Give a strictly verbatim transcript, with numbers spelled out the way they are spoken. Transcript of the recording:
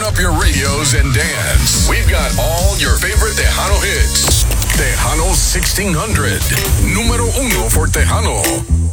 up your radios and dance. We've got all your favorite Tejano hits. Tejano sixteen hundred. Número uno for Tejano.